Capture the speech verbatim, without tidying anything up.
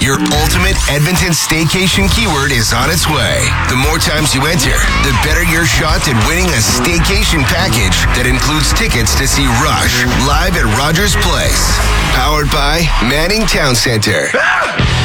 Your ultimate Edmonton staycation keyword is on its way. The more times you enter, the better your shot at winning a staycation package that includes tickets to see Rush live at Rogers Place. Powered by Manning Town Center.